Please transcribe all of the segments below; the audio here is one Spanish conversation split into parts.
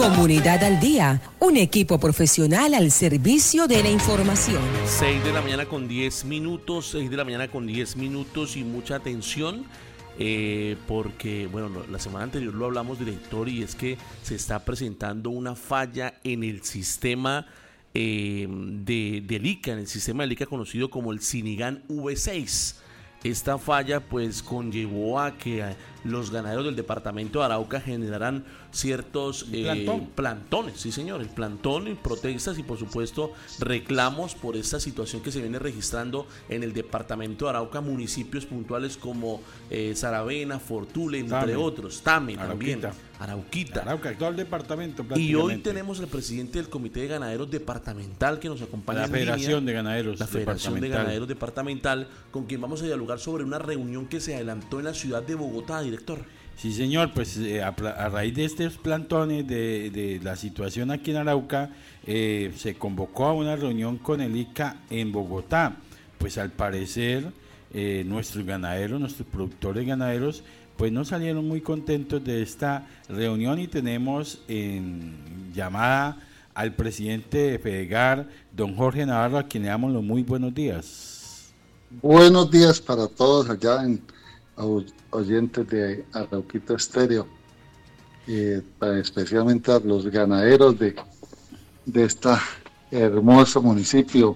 Comunidad al Día, un equipo profesional al servicio de la información. 6 de la mañana con 10 minutos, 6 de la mañana con 10 minutos y mucha atención porque, bueno, la semana anterior lo hablamos, director, y es que se está presentando una falla en el sistema del ICA, en el sistema del ICA conocido como el Cinigan V6. Esta falla pues conllevó a que los ganaderos del departamento de Arauca generaran ciertos plantones, sí señor, el plantón, protestas y por supuesto reclamos por esta situación que se viene registrando en el departamento de Arauca, municipios puntuales como Saravena, Fortule, entre otros, Tame también, Arauquita. Arauca, todo el departamento prácticamente. Y hoy tenemos al presidente del Comité de Ganaderos Departamental que nos acompaña la Federación de Ganaderos la Federación de Ganaderos Departamental, con quien vamos a dialogar sobre una reunión que se adelantó en la ciudad de Bogotá, director. Sí, señor, pues a raíz de estos plantones, de la situación aquí en Arauca, se convocó a una reunión con el ICA en Bogotá. Pues al parecer nuestros ganaderos, nuestros productores ganaderos, pues no salieron muy contentos de esta reunión y tenemos en llamada al presidente de FEDEGAR, don Jorge Navarro, a quien le damos los muy buenos días. Buenos días para todos allá en oyentes de Arauquita Estéreo, especialmente a los ganaderos de este hermoso municipio.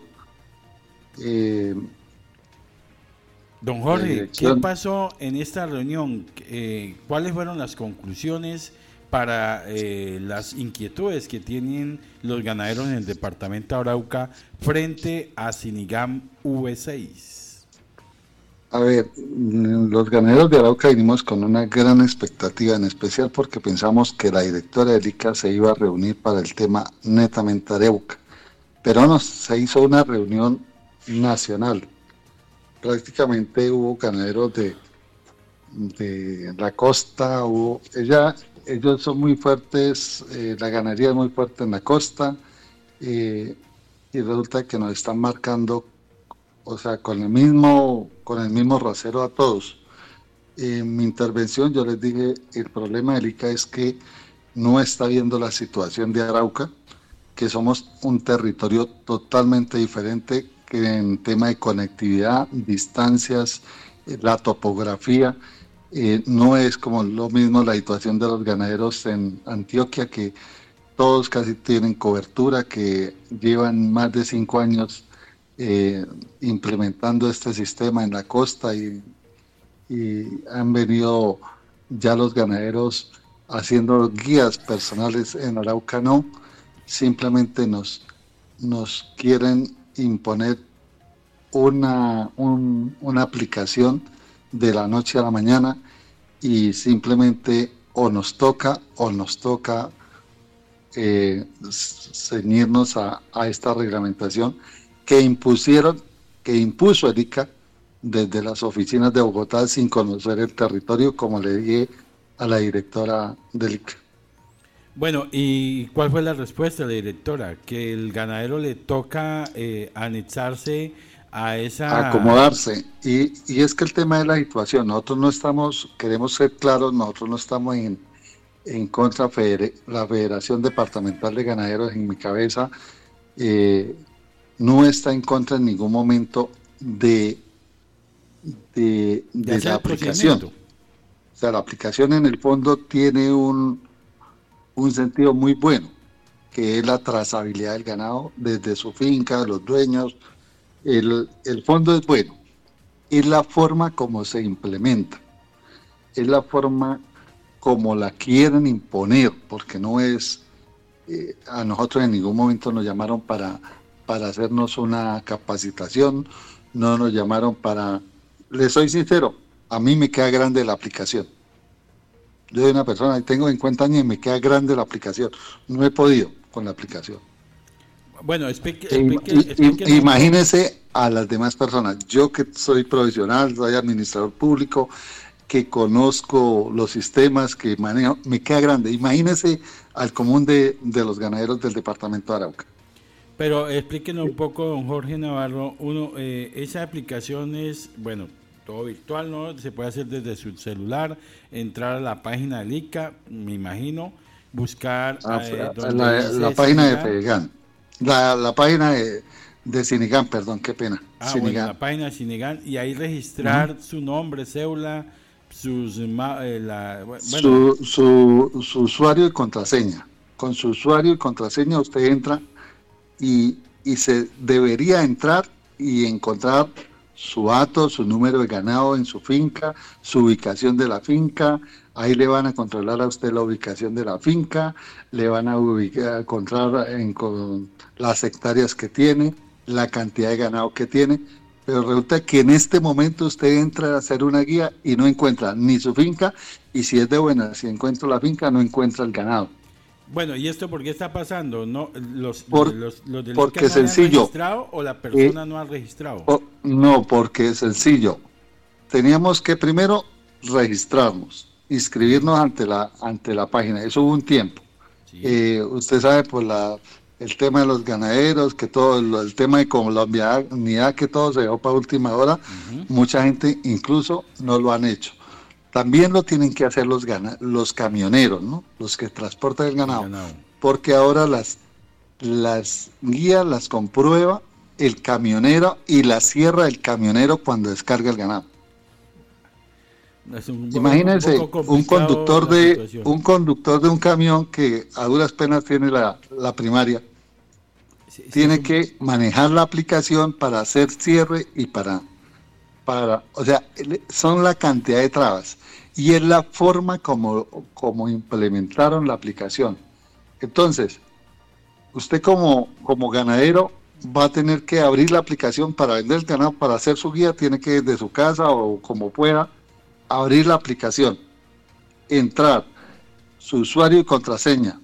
Don Jorge, ¿qué pasó en esta reunión? ¿Cuáles fueron las conclusiones para las inquietudes que tienen los ganaderos en el departamento de Arauca frente a Cinigan V6? A ver, los ganaderos de Arauca vinimos con una gran expectativa, en especial porque pensamos que la directora del ICA se iba a reunir para el tema netamente Arauca, pero no, se hizo una reunión nacional. Prácticamente hubo ganaderos de la costa, ellos son muy fuertes, la ganadería es muy fuerte en la costa, y resulta que nos están marcando, o sea, con el mismo rasero a todos. En mi intervención yo les dije, el problema del ICA es que no está viendo la situación de Arauca, que somos un territorio totalmente diferente, que en tema de conectividad, distancias, la topografía, no es como lo mismo la situación de los ganaderos en Antioquia, que todos casi tienen cobertura, que llevan más de 5 años implementando este sistema en la costa y han venido ya los ganaderos haciendo guías personales. En Arauca no, simplemente nos quieren imponer una aplicación de la noche a la mañana y simplemente o nos toca ceñirnos a esta reglamentación que impuso el ICA desde las oficinas de Bogotá sin conocer el territorio, como le dije a la directora del ICA. Bueno, ¿y cuál fue la respuesta de la directora? Que el ganadero le toca anexarse a esa... acomodarse. Y es que el tema de la situación, nosotros no estamos, queremos ser claros, nosotros no estamos en contra de la Federación Departamental de Ganaderos, en mi cabeza, no está en contra en ningún momento de la aplicación. O sea, la aplicación en el fondo tiene un sentido muy bueno, que es la trazabilidad del ganado desde su finca, los dueños. El fondo es bueno, es la forma como se implementa, es la forma como la quieren imponer, porque no es, a nosotros en ningún momento nos llamaron para hacernos una capacitación, no nos llamaron les soy sincero, a mí me queda grande la aplicación. Yo soy una persona, tengo 50 años y me queda grande la aplicación. No he podido con la aplicación. Bueno, imagínese a las demás personas. Yo que soy profesional, soy administrador público, que conozco los sistemas, que manejo, me queda grande. Imagínese al común de los ganaderos del departamento de Arauca. Pero explíquenos un poco, don Jorge Navarro, esa aplicación es, bueno, todo virtual, ¿no? Se puede hacer desde su celular, entrar a la página del ICA, me imagino, buscar la página de Fedegan, la página de Sinigan, perdón, qué pena. Bueno, la página de Sinigan, y ahí registrar su nombre, cédula, su usuario y contraseña. Con su usuario y contraseña usted entra y se debería entrar y encontrar su dato, su número de ganado en su finca, su ubicación de la finca. Ahí le van a controlar a usted la ubicación de la finca, le van a encontrar con las hectáreas que tiene, la cantidad de ganado que tiene, pero resulta que en este momento usted entra a hacer una guía y no encuentra ni su finca, y si es de buena, si encuentra la finca, no encuentra el ganado. Bueno, ¿y esto por qué está pasando? ¿No, los del porque ICA es sencillo. ¿Han registrado o la persona no ha registrado? No, porque es sencillo. Teníamos que primero registrarnos, inscribirnos ante la página. Eso hubo un tiempo. Sí. Usted sabe, por el tema de los ganaderos, que todo el tema de colombianidad, que todo se dejó para última hora. Mucha gente incluso no lo han hecho. También lo tienen que hacer los camioneros, ¿no? Los que transportan el ganado. Porque ahora las guías las comprueba el camionero y la cierra el camionero cuando descarga el ganado. Imagínense un conductor de un camión que a duras penas tiene la primaria. Tiene que manejar la aplicación para hacer cierre y o sea, son la cantidad de trabas, y es la forma como implementaron la aplicación. Entonces, usted como ganadero va a tener que abrir la aplicación para vender el ganado, para hacer su guía, tiene que desde su casa o como pueda, abrir la aplicación, entrar su usuario y contraseña,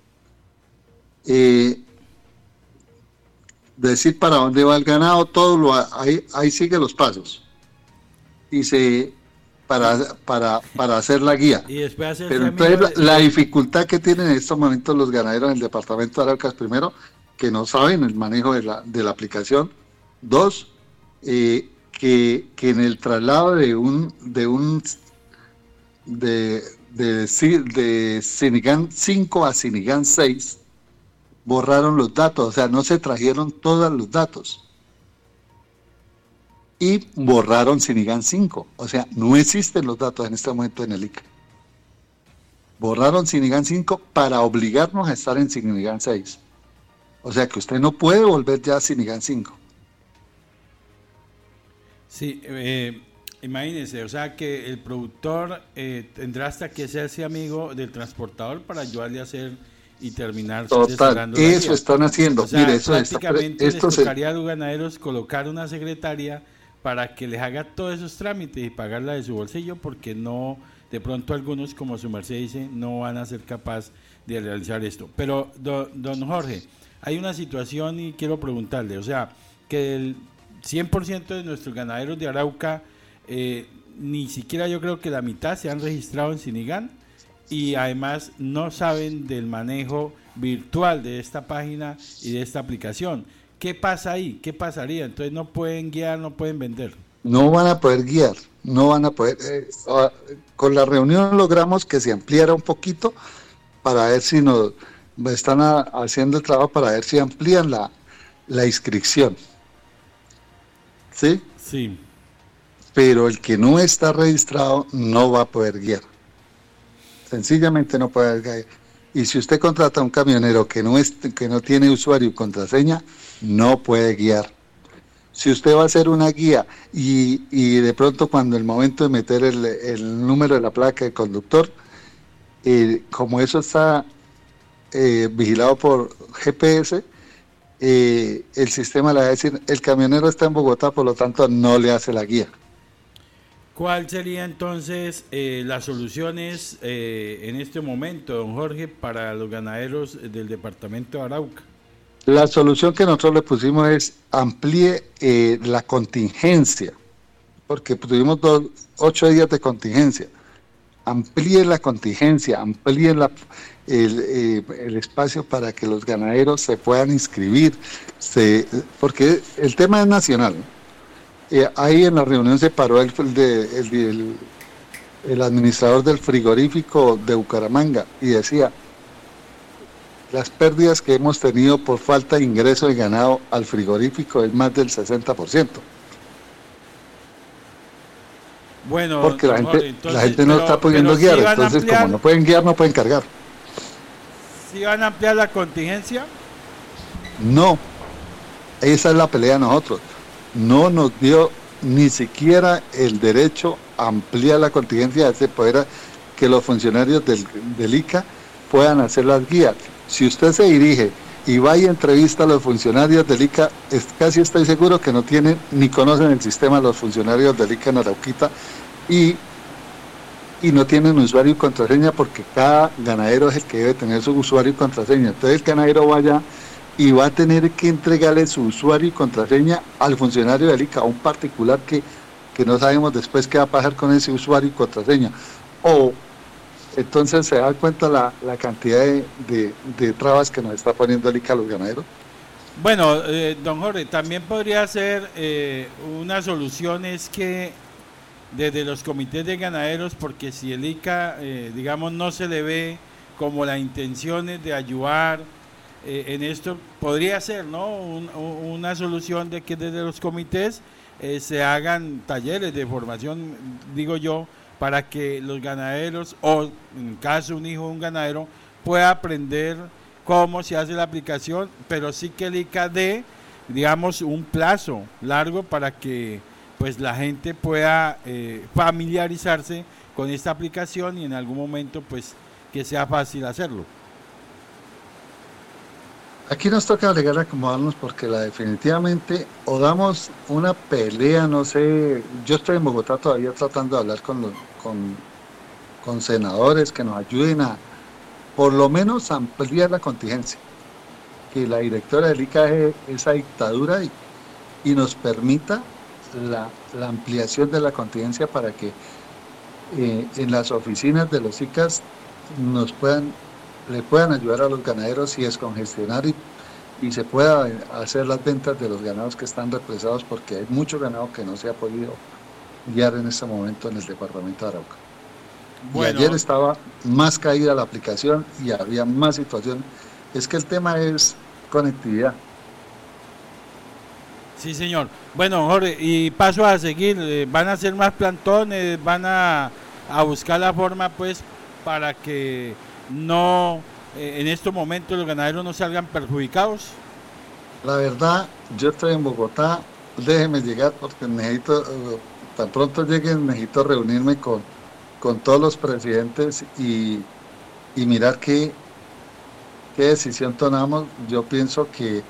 decir para dónde va el ganado, ahí sigue los pasos. Dice para hacer la guía. Y después pero entonces la dificultad que tienen en estos momentos los ganaderos en el departamento de Arauca, primero, que no saben el manejo de la aplicación. Dos, que en el traslado de Sinigan 5 a Sinigan 6 borraron los datos, o sea, no se trajeron todos los datos. Y borraron Sinigan 5, o sea, no existen los datos en este momento en el ICA. Borraron Sinigan 5 para obligarnos a estar en Sinigan 6. O sea que usted no puede volver ya a Sinigan 5. Sí, imagínese, o sea que el productor tendrá hasta que hacerse amigo del transportador para ayudarle a hacer y terminar. Total, eso están haciendo. O sea, mire, prácticamente les tocaría a los ganaderos colocar una secretaria para que les haga todos esos trámites y pagarla de su bolsillo, porque no, de pronto algunos, como su merced dice, no van a ser capaces de realizar esto. Pero, don Jorge, hay una situación y quiero preguntarle, o sea, que el 100% de nuestros ganaderos de Arauca, ni siquiera yo creo que la mitad se han registrado en Sinigan, y además no saben del manejo virtual de esta página y de esta aplicación. ¿Qué pasa ahí? ¿Qué pasaría? Entonces no pueden guiar, no pueden vender. No van a poder guiar, no van a poder. Con la reunión logramos que se ampliara un poquito para ver si nos están haciendo el trabajo para ver si amplían la inscripción. ¿Sí? Sí. Pero el que no está registrado no va a poder guiar. Sencillamente no puede guiar. Y si usted contrata a un camionero que no tiene usuario y contraseña, no puede guiar. Si usted va a hacer una guía y de pronto cuando el momento de meter el número de la placa del conductor, como eso está vigilado por GPS, el sistema le va a decir, el camionero está en Bogotá, por lo tanto no le hace la guía. ¿Cuál sería entonces las soluciones en este momento, don Jorge, para los ganaderos del departamento de Arauca? La solución que nosotros le pusimos es amplíe la contingencia, porque tuvimos 8 días de contingencia. Amplíe la contingencia, amplíe el espacio para que los ganaderos se puedan inscribir, porque el tema es nacional, ¿no? Ahí en la reunión se paró el administrador del frigorífico de Bucaramanga y decía, las pérdidas que hemos tenido por falta de ingreso de ganado al frigorífico es más del 60%. Bueno, porque la gente, entonces, la gente no está pudiendo guiar, ¿sí entonces como no pueden guiar, no pueden cargar. ¿Sí van a ampliar la contingencia? No, esa es la pelea de nosotros. No nos dio ni siquiera el derecho a ampliar la contingencia, de poder que los funcionarios del ICA puedan hacer las guías. Si usted se dirige y va y entrevista a los funcionarios del ICA, casi estoy seguro que no tienen ni conocen el sistema los funcionarios del ICA en Arauquita y no tienen usuario y contraseña, porque cada ganadero es el que debe tener su usuario y contraseña. Entonces el ganadero vaya y va a tener que entregarle su usuario y contraseña al funcionario del ICA, a un particular que no sabemos después qué va a pasar con ese usuario y contraseña. O entonces se da cuenta la cantidad de trabas que nos está poniendo el ICA a los ganaderos. Bueno, don Jorge, también podría ser una solución es que desde los comités de ganaderos, porque si el ICA, digamos, no se le ve como la intención de ayudar en esto, podría ser, ¿no? Una solución de que desde los comités se hagan talleres de formación, digo yo, para que los ganaderos, o en caso un hijo de un ganadero, pueda aprender cómo se hace la aplicación, pero sí que el ICA dé, digamos, un plazo largo para que pues la gente pueda familiarizarse con esta aplicación y en algún momento pues que sea fácil hacerlo. Aquí nos toca llegar a acomodarnos, porque definitivamente o damos una pelea, no sé, yo estoy en Bogotá todavía tratando de hablar con senadores que nos ayuden a por lo menos ampliar la contingencia, que la directora del ICA deje esa dictadura y nos permita la ampliación de la contingencia para que en las oficinas de los ICAs le puedan ayudar a los ganaderos y descongestionar y se pueda hacer las ventas de los ganados que están represados, porque hay mucho ganado que no se ha podido guiar en este momento en el departamento de Arauca. Bueno. Y ayer estaba más caída la aplicación y había más situación. Es que el tema es conectividad. Sí, señor. Bueno, Jorge, y paso a seguir, van a hacer más plantones, van a buscar la forma pues para que no en estos momentos los ganaderos no salgan perjudicados. La verdad, yo estoy en Bogotá, déjeme llegar porque necesito, tan pronto lleguen, necesito reunirme con todos los presidentes y mirar qué decisión tomamos. Yo pienso que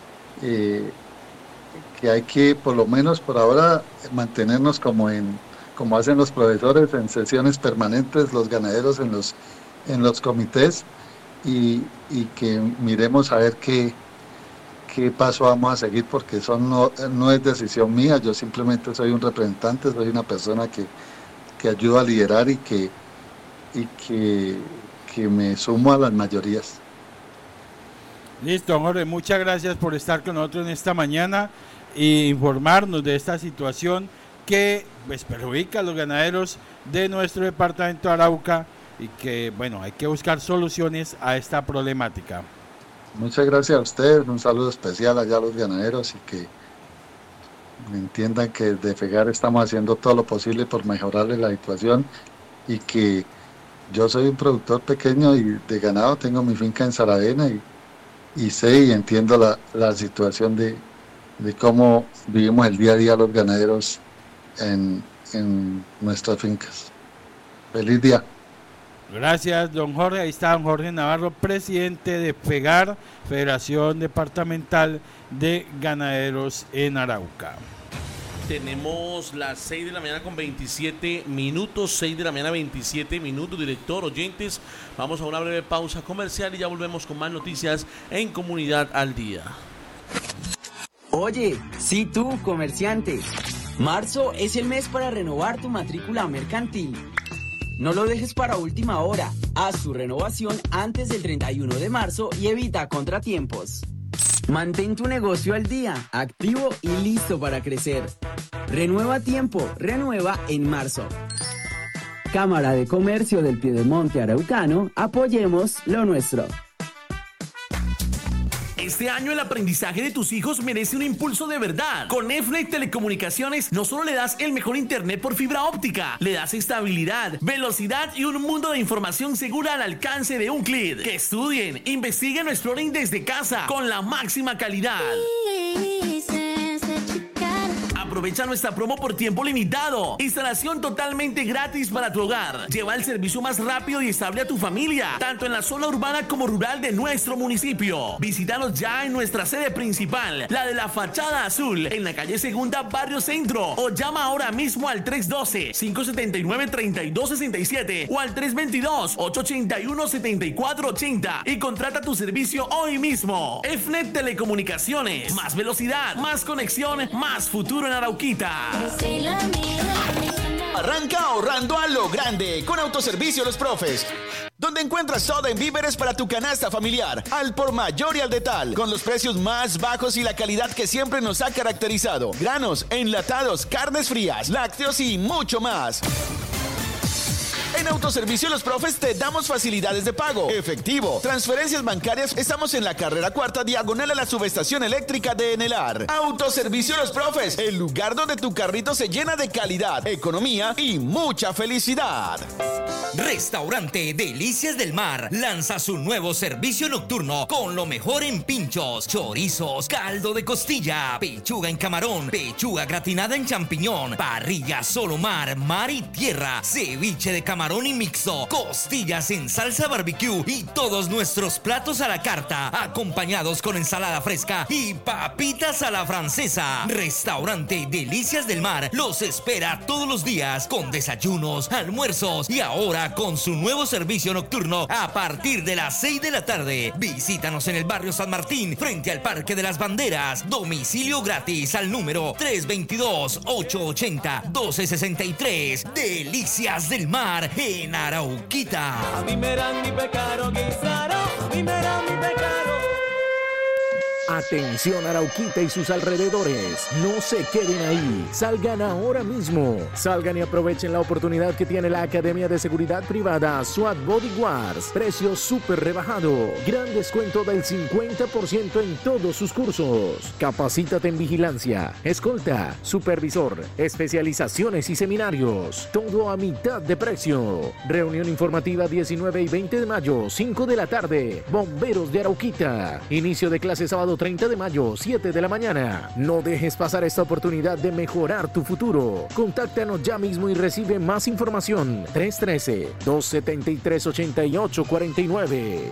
hay que, por lo menos por ahora, mantenernos como hacen los profesores, en sesiones permanentes, los ganaderos en los comités, y que miremos a ver qué paso vamos a seguir, porque eso no es decisión mía. Yo simplemente soy un representante, soy una persona que ayuda a liderar y que me sumo a las mayorías. Listo, Jorge, muchas gracias por estar con nosotros en esta mañana e informarnos de esta situación que pues perjudica a los ganaderos de nuestro departamento de Arauca, y que bueno, hay que buscar soluciones a esta problemática. Muchas gracias a ustedes, un saludo especial allá a los ganaderos, y que entiendan que desde FEGAR estamos haciendo todo lo posible por mejorarle la situación, y que yo soy un productor pequeño y de ganado, tengo mi finca en Saravena y sé y entiendo la situación de cómo vivimos el día a día los ganaderos en nuestras fincas. Feliz día. Gracias, don Jorge. Ahí está don Jorge Navarro, presidente de FEGAR, Federación Departamental de Ganaderos en Arauca. Tenemos las 6 de la mañana con 27 minutos, 6 de la mañana 27 minutos, director, oyentes, vamos a una breve pausa comercial y ya volvemos con más noticias en Comunidad al Día. Oye, sí tú, comerciante, marzo es el mes para renovar tu matrícula mercantil. No lo dejes para última hora, haz tu renovación antes del 31 de marzo y evita contratiempos. Mantén tu negocio al día, activo y listo para crecer. Renueva a tiempo, renueva en marzo. Cámara de Comercio del Piedemonte Araucano, apoyemos lo nuestro. Este año el aprendizaje de tus hijos merece un impulso de verdad. Con EFNET Telecomunicaciones no solo le das el mejor internet por fibra óptica, le das estabilidad, velocidad y un mundo de información segura al alcance de un clic. Que estudien, investiguen o exploren desde casa con la máxima calidad. Aprovecha nuestra promo por tiempo limitado. Instalación totalmente gratis para tu hogar. Lleva el servicio más rápido y estable a tu familia, tanto en la zona urbana como rural de nuestro municipio. Visítanos ya en nuestra sede principal, la de la Fachada Azul, en la calle Segunda, Barrio Centro, o llama ahora mismo al 312-579-3267 o al 322-881-7480 y contrata tu servicio hoy mismo. EFNET Telecomunicaciones. Más velocidad, más conexión, más futuro en Arauquita. Arranca ahorrando a lo grande con Autoservicio Los Profes, donde encuentras todo en víveres para tu canasta familiar, al por mayor y al detal, con los precios más bajos y la calidad que siempre nos ha caracterizado. Granos, enlatados, carnes frías, lácteos y mucho más. En Autoservicio Los Profes te damos facilidades de pago, efectivo, transferencias bancarias. Estamos en la carrera 4ª, diagonal a la subestación eléctrica de Enelar. Autoservicio Los Profes, el lugar donde tu carrito se llena de calidad, economía y mucha felicidad. Restaurante Delicias del Mar lanza su nuevo servicio nocturno con lo mejor en pinchos, chorizos, caldo de costilla, pechuga en camarón, pechuga gratinada en champiñón, parrilla solo mar, mar y tierra, ceviche de camarón y mixto, costillas en salsa barbecue y todos nuestros platos a la carta, acompañados con ensalada fresca y papitas a la francesa. Restaurante Delicias del Mar los espera todos los días con desayunos, almuerzos y ahora con su nuevo servicio nocturno a partir de las 6 de la tarde. Visítanos en el barrio San Martín, frente al Parque de las Banderas. Domicilio gratis al número 322-880-1263. Delicias del Mar en Arauquita. Atención Arauquita y sus alrededores, no se queden ahí, salgan ahora mismo, salgan y aprovechen la oportunidad que tiene la Academia de Seguridad Privada SWAT Bodyguards, precio súper rebajado, gran descuento del 50% en todos sus cursos, capacítate en vigilancia, escolta, supervisor, especializaciones y seminarios, todo a mitad de precio, reunión informativa 19 y 20 de mayo, 5 de la tarde, Bomberos de Arauquita, inicio de clase sábado 30 de mayo, 7 de la mañana. No dejes pasar esta oportunidad de mejorar tu futuro. Contáctanos ya mismo y recibe más información. 313-273-8849.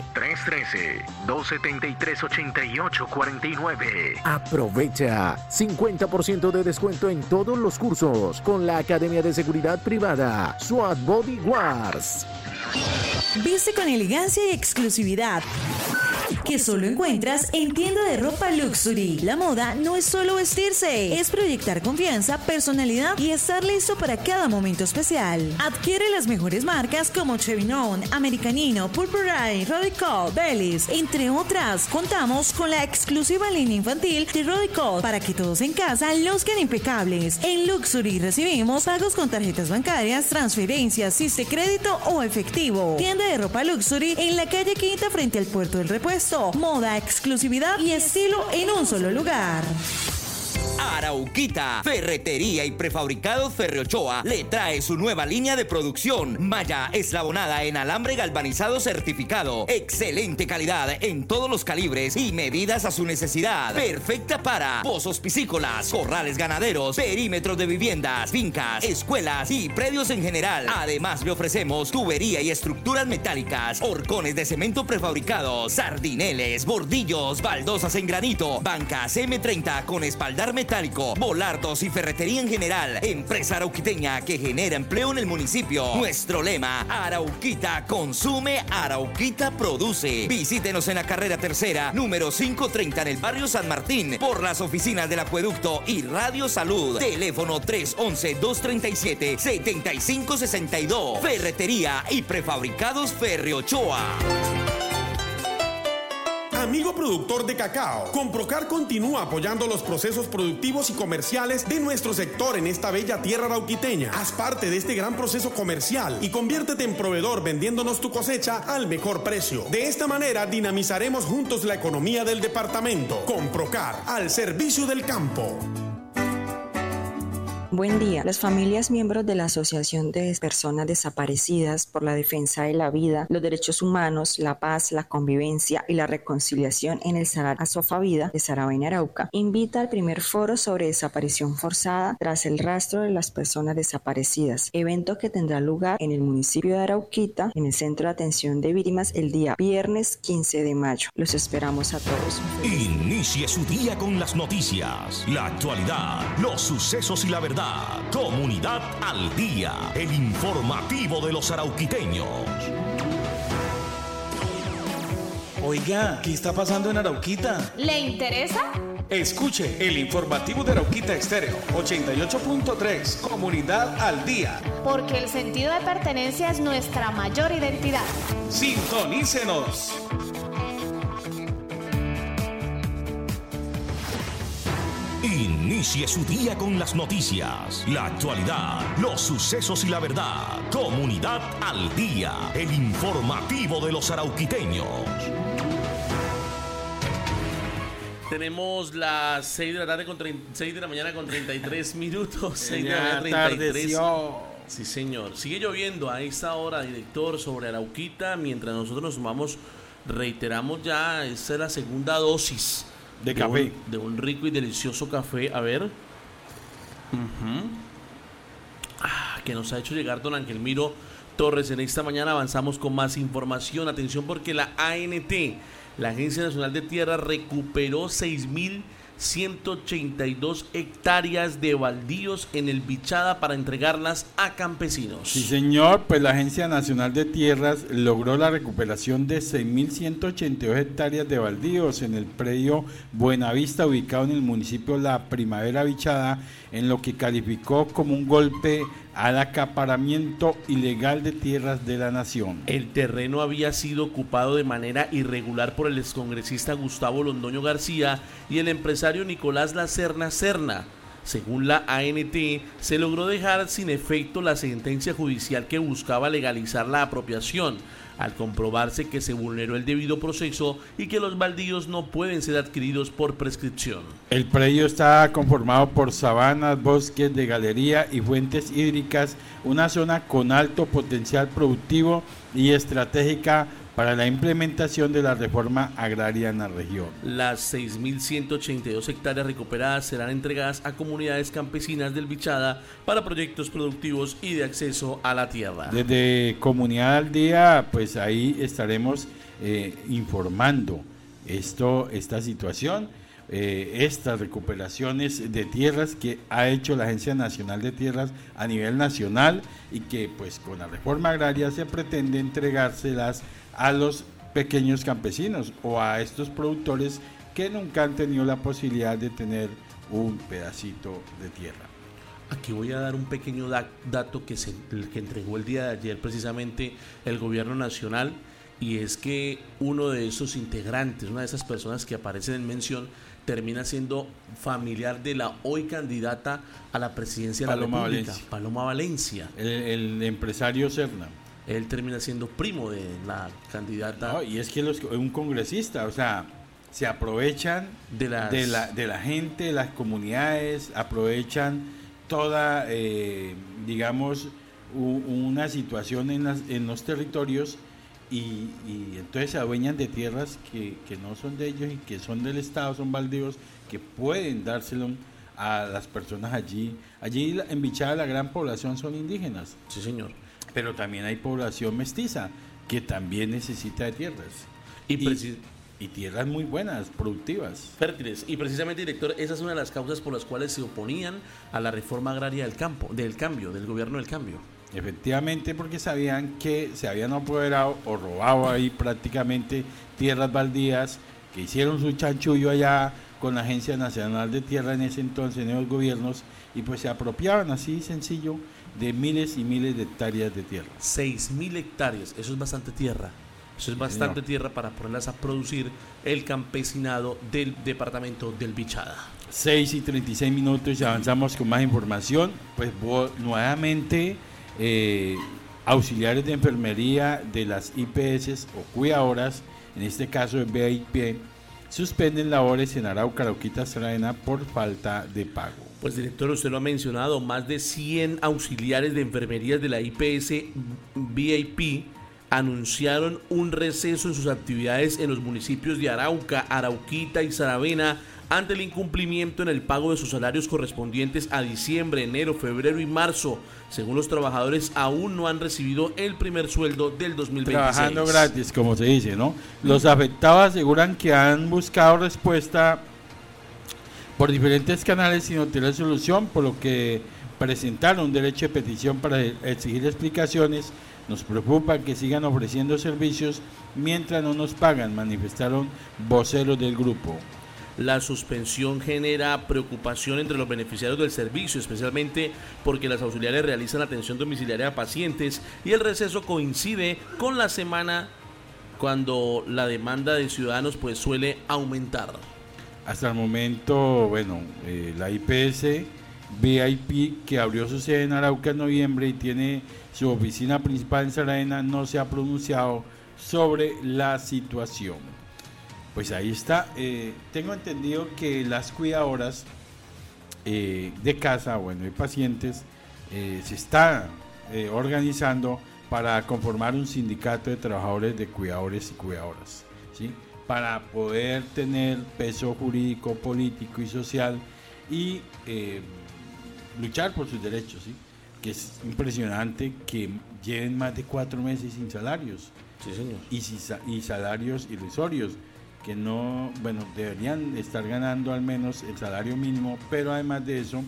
313-273-8849. Aprovecha 50% de descuento en todos los cursos con la Academia de Seguridad Privada SWAT Bodyguards. Viste con elegancia y exclusividad, que solo encuentras en Tienda de Ropa Luxury. La moda no es solo vestirse, es proyectar confianza, personalidad y estar listo para cada momento especial. Adquiere las mejores marcas como Chevinon, Americanino, Purpurine, Radical, Bellis, entre otras. Contamos con la exclusiva línea infantil de Radical para que todos en casa luzcan impecables. En Luxury recibimos pagos con tarjetas bancarias, transferencias, Siste Crédito o efectivo. Tienda de Ropa Luxury en la calle Quinta frente al Puerto del Repuesto. Moda, exclusividad y estilo en un solo lugar. Arauquita, Ferretería y Prefabricados Ferriochoa le trae su nueva línea de producción. Malla eslabonada en alambre galvanizado certificado. Excelente calidad en todos los calibres y medidas a su necesidad. Perfecta para pozos piscícolas, corrales ganaderos, perímetros de viviendas, fincas, escuelas y predios en general. Además le ofrecemos tubería y estructuras metálicas, horcones de cemento prefabricados, sardineles, bordillos, baldosas en granito, bancas M30 con espaldar metálico, volardos y ferretería en general. Empresa arauquiteña que genera empleo en el municipio. Nuestro lema: Arauquita consume, Arauquita produce. Visítenos en la carrera tercera, número 530 en el barrio San Martín, por las oficinas del Acueducto y Radio Salud. Teléfono 311-237-7562. Ferretería y Prefabricados Ferriochoa. Amigo productor de cacao, Comprocar continúa apoyando los procesos productivos y comerciales de nuestro sector en esta bella tierra arauquiteña. Haz parte de este gran proceso comercial y conviértete en proveedor vendiéndonos tu cosecha al mejor precio. De esta manera dinamizaremos juntos la economía del departamento. Comprocar, al servicio del campo. Buen día. Las familias miembros de la Asociación de Personas Desaparecidas por la Defensa de la Vida, los Derechos Humanos, la Paz, la Convivencia y la Reconciliación en el Salar Azofavida de Saravena, Arauca, invita al primer foro sobre desaparición forzada tras el rastro de las personas desaparecidas, evento que tendrá lugar en el municipio de Arauquita, en el Centro de Atención de Víctimas, el día viernes 15 de mayo. Los esperamos a todos. Inicie su día con las noticias, la actualidad, los sucesos y la verdad. Comunidad al Día, el informativo de los arauquiteños. Oiga, ¿qué está pasando en Arauquita? ¿Le interesa? Escuche el informativo de Arauquita Estéreo 88.3, Comunidad al Día. Porque el sentido de pertenencia es nuestra mayor identidad. Sintonícenos. Inicie su día con las noticias, la actualidad, los sucesos y la verdad. Comunidad al Día, el informativo de los arauquiteños. Tenemos las 6 de la tarde 6 de la mañana con 33 minutos. 6 de la mañana 33. Sí, señor. Sigue lloviendo a esta hora, director, sobre Arauquita. Mientras nosotros nos sumamos, reiteramos ya, esta es la segunda dosis de café. De un rico y delicioso café. A ver. Que nos ha hecho llegar don Angelmiro Torres. En esta mañana avanzamos con más información. Atención, porque la ANT, la Agencia Nacional de Tierra, recuperó 6.182 hectáreas de baldíos en el Bichada para entregarlas a campesinos. Sí, señor, pues la Agencia Nacional de Tierras logró la recuperación de 6.182 hectáreas de baldíos en el predio Buenavista, ubicado en el municipio La Primavera Bichada, en lo que calificó como un golpe al acaparamiento ilegal de tierras de la nación. El terreno había sido ocupado de manera irregular por el excongresista Gustavo Londoño García y el empresario Nicolás Lacerna Serna. Según la ANT, se logró dejar sin efecto la sentencia judicial que buscaba legalizar la apropiación, al comprobarse que se vulneró el debido proceso y que los baldíos no pueden ser adquiridos por prescripción. El predio está conformado por sabanas, bosques de galería y fuentes hídricas, una zona con alto potencial productivo y estratégica para la implementación de la reforma agraria en la región. Las 6.182 hectáreas recuperadas serán entregadas a comunidades campesinas del Bichada para proyectos productivos y de acceso a la tierra. Desde Comunidad al Día, pues ahí estaremos informando esta situación, estas recuperaciones de tierras que ha hecho la Agencia Nacional de Tierras a nivel nacional y que pues con la reforma agraria se pretende entregárselas a los pequeños campesinos o a estos productores que nunca han tenido la posibilidad de tener un pedacito de tierra. Aquí voy a dar un pequeño dato que entregó el día de ayer precisamente el gobierno nacional, y es que uno de esos integrantes, una de esas personas que aparecen en mención, termina siendo familiar de la hoy candidata a la presidencia de la República, Paloma Valencia. El empresario Serna. Él termina siendo primo de la candidata. No, y es que un congresista, o sea, se aprovechan de la gente, de las comunidades, aprovechan toda, digamos, una situación en los territorios y entonces se adueñan de tierras que no son de ellos y que son del Estado, son baldíos, que pueden dárselo a las personas allí. Allí en Bichada la gran población son indígenas. Sí, señor. Pero también hay población mestiza que también necesita de tierras y tierras muy buenas, productivas, fértiles. Y precisamente, director, esa es una de las causas por las cuales se oponían a la reforma agraria del gobierno del cambio. Efectivamente, porque sabían que se habían apoderado o robado ahí prácticamente tierras baldías, que hicieron su chanchullo allá con la Agencia Nacional de Tierra en ese entonces, en los gobiernos, y pues se apropiaban así sencillo de miles y miles de hectáreas de tierra. 6.000 hectáreas, eso es bastante tierra. Eso es bastante tierra para ponerlas a producir el campesinado del departamento del Bichada. 6:36, y avanzamos con más información. Pues nuevamente auxiliares de enfermería de las IPS o cuidadoras, en este caso de BIP, suspenden labores en Arauca, Arauquita, Saravena por falta de pago. Pues director, usted lo ha mencionado, más de 100 auxiliares de enfermería de la IPS BIP anunciaron un receso en sus actividades en los municipios de Arauca, Arauquita y Saravena ante el incumplimiento en el pago de sus salarios correspondientes a diciembre, enero, febrero y marzo. Según los trabajadores, aún no han recibido el primer sueldo del 2026. Trabajando gratis, como se dice, ¿no? Los afectados aseguran que han buscado respuesta por diferentes canales sin obtener solución, por lo que presentaron un derecho de petición para exigir explicaciones. Nos preocupa que sigan ofreciendo servicios mientras no nos pagan, manifestaron voceros del grupo. La suspensión genera preocupación entre los beneficiarios del servicio, especialmente porque las auxiliares realizan atención domiciliaria a pacientes y el receso coincide con la semana cuando la demanda de ciudadanos pues suele aumentar. Hasta el momento, la IPS BIP, que abrió su sede en Arauca en noviembre y tiene su oficina principal en Saravena, no se ha pronunciado sobre la situación. Pues ahí está. Tengo entendido que las cuidadoras de casa, de pacientes, se está organizando para conformar un sindicato de trabajadores de cuidadores y cuidadoras, ¿sí? Para poder tener peso jurídico, político y social y luchar por sus derechos, ¿sí? Que es impresionante que lleven más de 4 meses sin salarios. Sí, señor. Y salarios irrisorios, que no, deberían estar ganando al menos el salario mínimo, pero además de eso,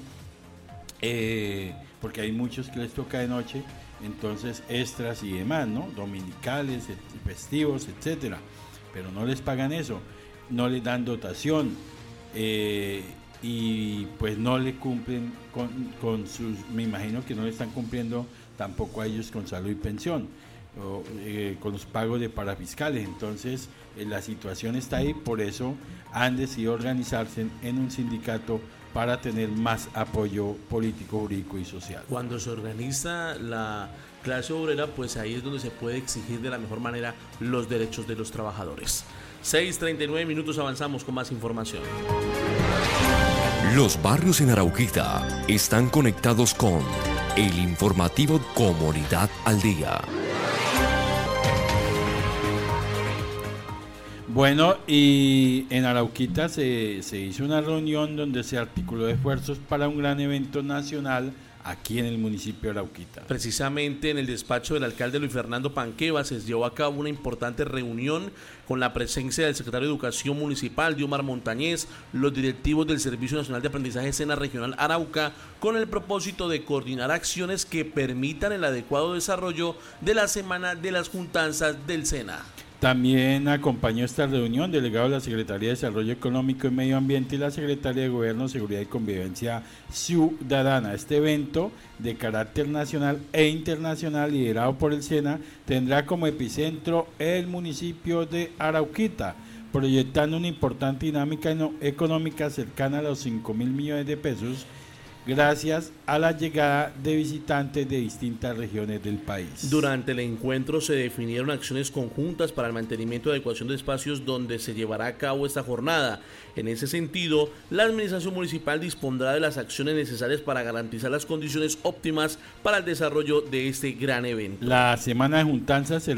porque hay muchos que les toca de noche, entonces extras y demás, ¿no? Dominicales, festivos, etcétera, pero no les pagan eso, no les dan dotación, y pues no le cumplen con sus, me imagino que no le están cumpliendo tampoco a ellos con salud y pensión, con los pagos de parafiscales. Entonces la situación está ahí, por eso han decidido organizarse en un sindicato para tener más apoyo político, jurídico y social. Cuando se organiza la clase obrera, pues ahí es donde se puede exigir de la mejor manera los derechos de los trabajadores. 6:39, avanzamos con más información. Los barrios en Arauquita están conectados con el informativo Comunidad al Día. Bueno, y en Arauquita se hizo una reunión donde se articuló esfuerzos para un gran evento nacional aquí en el municipio de Arauquita. Precisamente en el despacho del alcalde Luis Fernando Panqueva se llevó a cabo una importante reunión con la presencia del secretario de Educación Municipal, Diomar Montañez, los directivos del Servicio Nacional de Aprendizaje SENA Regional Arauca, con el propósito de coordinar acciones que permitan el adecuado desarrollo de la Semana de las Juntanzas del SENA. También acompañó esta reunión delegado de la Secretaría de Desarrollo Económico y Medio Ambiente y la Secretaría de Gobierno, Seguridad y Convivencia Ciudadana. Este evento de carácter nacional e internacional, liderado por el SENA, tendrá como epicentro el municipio de Arauquita, proyectando una importante dinámica económica cercana a los 5.000 millones de pesos, gracias a la llegada de visitantes de distintas regiones del país. Durante el encuentro se definieron acciones conjuntas para el mantenimiento y adecuación de espacios donde se llevará a cabo esta jornada. En ese sentido, la administración municipal dispondrá de las acciones necesarias para garantizar las condiciones óptimas para el desarrollo de este gran evento. La Semana de Juntanzas será